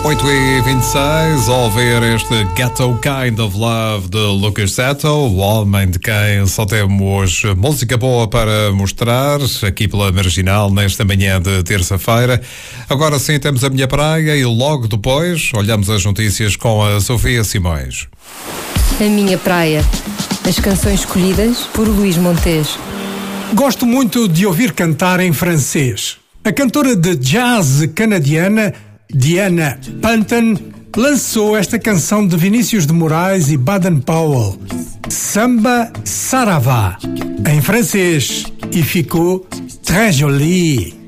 8h26, ao ver este Ghetto Kind of Love de Lucas Seto, o homem de quem só temos música boa para mostrar, aqui pela Marginal, nesta manhã de terça-feira. Agora sim temos a minha praia e logo depois olhamos as notícias com a Sofia Simões. A minha praia. As canções escolhidas por Luís Montes. Gosto muito de ouvir cantar em francês. A cantora de jazz canadiana Diana Panton lançou esta canção de Vinícius de Moraes e Baden Powell, Samba Saravá, em francês, e ficou très jolie.